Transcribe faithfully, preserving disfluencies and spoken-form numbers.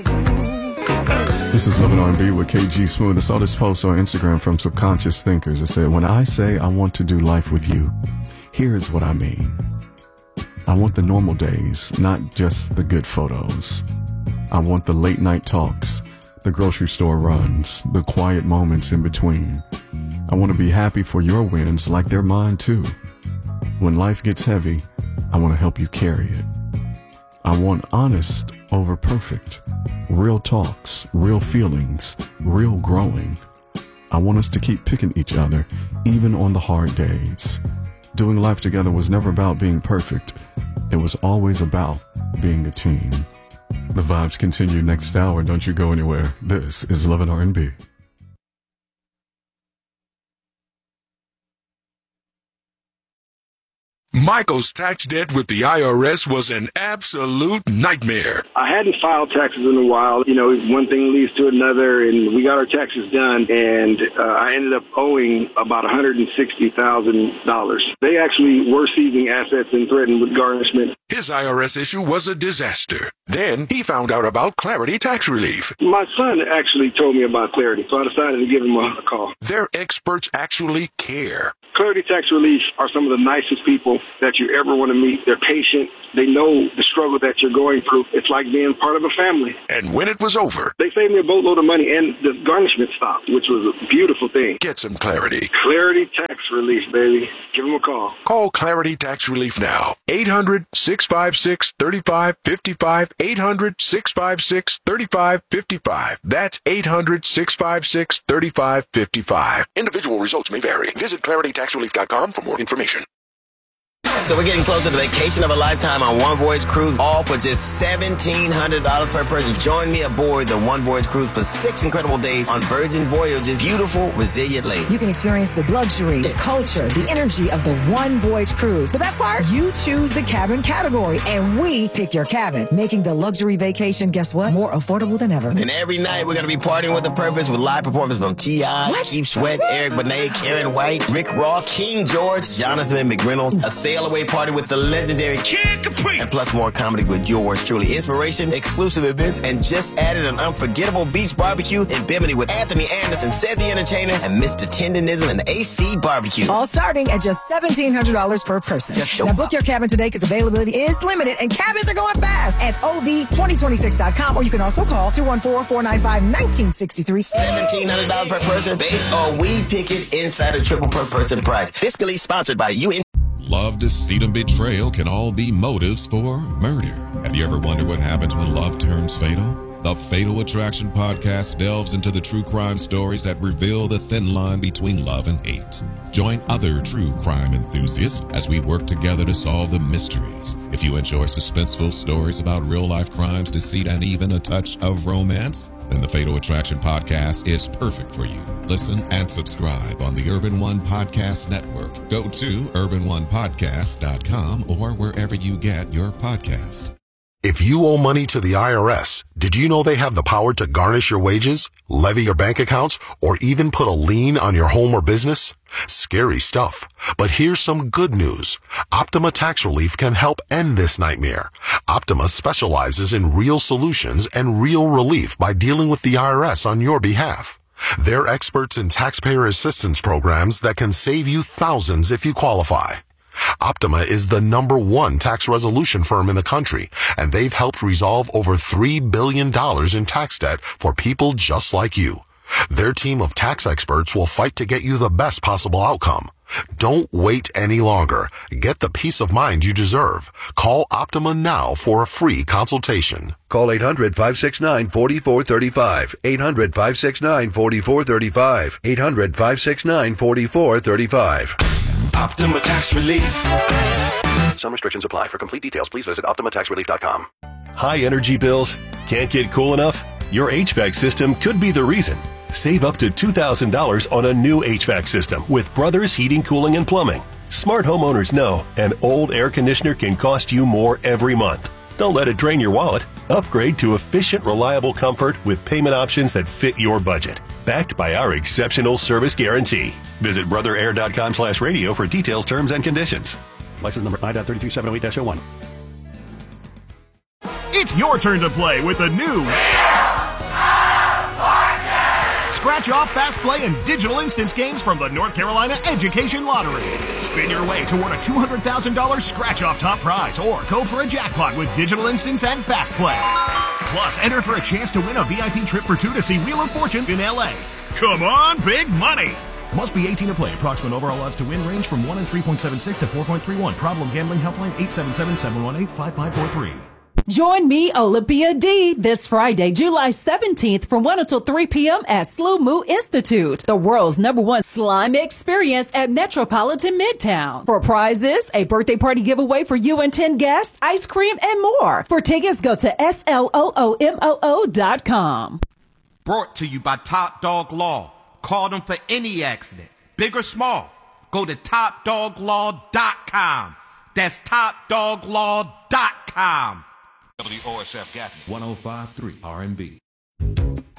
This is Love and R and B with K G Smooth. I saw this post on Instagram from Subconscious Thinkers. It said, when I say I want to do life with you, here's what I mean. I want the normal days, not just the good photos. I want the late night talks, the grocery store runs, the quiet moments in between. I want to be happy for your wins like they're mine too. When life gets heavy, I want to help you carry it. I want honest over perfect. Real talks, real feelings, real growing. I want us to keep picking each other, even on the hard days. Doing life together was never about being perfect. It was always about being a team. The vibes continue next hour. Don't you go anywhere. This is Love and R and B. Michael's tax debt with the I R S was an absolute nightmare. I hadn't filed taxes in a while. You know, one thing leads to another, and we got our taxes done, and uh, I ended up owing about one hundred sixty thousand dollars. They actually were seizing assets and threatened with garnishment. His I R S issue was a disaster. Then he found out about Clarity Tax Relief. My son actually told me about Clarity, so I decided to give him a, a call. Their experts actually care. Clarity Tax Relief are some of the nicest people that you ever want to meet. They're patient. They know the struggle that you're going through. It's like being part of a family. And when it was over, they saved me a boatload of money, and the garnishment stopped, which was a beautiful thing. Get some clarity. Clarity Tax Relief, baby. Give them a call. Call Clarity Tax Relief now. eight hundred, six five six, three five five five. eight hundred, six five six, three five five five. That's eight hundred, six five six, three five five five. Individual results may vary. Visit clarity tax relief dot com for more information. So we're getting closer to the vacation of a lifetime on One Voyage Cruise, all for just seventeen hundred dollars per person. Join me aboard the One Voyage Cruise for six incredible days on Virgin Voyage's beautiful, resilient lake. You can experience the luxury, the culture, the energy of the One Voyage Cruise. The best part? You choose the cabin category, and we pick your cabin, making the luxury vacation, guess what? More affordable than ever. And every night we're going to be partying with a purpose with live performances from T I, Keith Sweat, Eric Benet, Karen White, Rick Ross, King George, Jonathan McReynolds, a sail away party with the legendary Kid Capri, and plus more comedy with yours truly. Inspiration, exclusive events, and just added an unforgettable beach barbecue in Bimini with Anthony Anderson, Seth the Entertainer, and Mister Tendonism and A C Barbecue. All starting at just seventeen hundred dollars per person. Now book your cabin today because availability is limited and cabins are going fast at O V twenty twenty-six dot com, or you can also call two one four, four nine five, one nine six three. seventeen hundred dollars per person, based on We Pick It Insider Triple per person price. Fiscally sponsored by U N. Love, deceit, and betrayal can all be motives for murder. Have you ever wondered what happens when love turns fatal? The Fatal Attraction podcast delves into the true crime stories that reveal the thin line between love and hate. Join other true crime enthusiasts as we work together to solve the mysteries. If you enjoy suspenseful stories about real-life crimes, deceit, and even a touch of romance, then the Fatal Attraction podcast is perfect for you. Listen and subscribe on the Urban One Podcast Network. Go to urban one podcast dot com or wherever you get your podcast. If you owe money to the I R S, did you know they have the power to garnish your wages, levy your bank accounts, or even put a lien on your home or business? Scary stuff. But here's some good news. Optima Tax Relief can help end this nightmare. Optima specializes in real solutions and real relief by dealing with the I R S on your behalf. They're experts in taxpayer assistance programs that can save you thousands if you qualify. Optima is the number one tax resolution firm in the country, and they've helped resolve over three billion dollars in tax debt for people just like you. Their team of tax experts will fight to get you the best possible outcome. Don't wait any longer. Get the peace of mind you deserve. Call Optima now for a free consultation. Call eight hundred, five six nine, four four three five. eight hundred, five six nine, four four three five. eight hundred, five six nine, four four three five. Optima Tax Relief. Some restrictions apply. For complete details, please visit optima tax relief dot com. High energy bills? Can't get cool enough? Your H V A C system could be the reason. Save up to two thousand dollars on a new H V A C system with Brothers Heating, Cooling, and Plumbing. Smart homeowners know an old air conditioner can cost you more every month. Don't let it drain your wallet. Upgrade to efficient, reliable comfort with payment options that fit your budget. Backed by our exceptional service guarantee. Visit brother air dot com slash radio for details, terms, and conditions. License number I three three seven zero eight dash zero one. It's your turn to play with the new scratch-off, fast play, and digital instance games from the North Carolina Education Lottery. Spin your way toward a two hundred thousand dollars scratch-off top prize or go for a jackpot with digital instance and fast play. Plus, enter for a chance to win a V I P trip for two to see Wheel of Fortune in L A. Come on, big money! Must be eighteen to play. Approximate overall odds to win range from one in three point seven six to four point three one. Problem gambling helpline eight seven seven, seven one eight, five five four three. Join me, Olympia D, this Friday, July seventeenth from one until three p.m. at Slow Moo Institute, the world's number one slime experience at Metropolitan Midtown. For prizes, a birthday party giveaway for you and ten guests, ice cream, and more. For tickets, go to S L O O M O O dot com. Brought to you by Top Dog Law. Call them for any accident, big or small. Go to top dog law dot com. That's top dog law dot com. W O S F Gatineau, one oh five point three R and B.